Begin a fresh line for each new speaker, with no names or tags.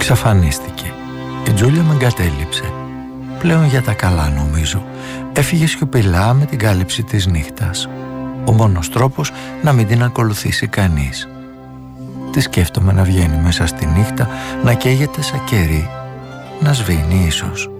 Εξαφανίστηκε. Η Τζούλια με εγκατέλειψε. Πλέον για τα καλά νομίζω. Έφυγε σιωπηλά με την κάλυψη της νύχτας. Ο μόνος τρόπος να μην την ακολουθήσει κανείς. Τη σκέφτομαι να βγαίνει μέσα στη νύχτα, να καίγεται σαν κερί, να σβήνει ίσως.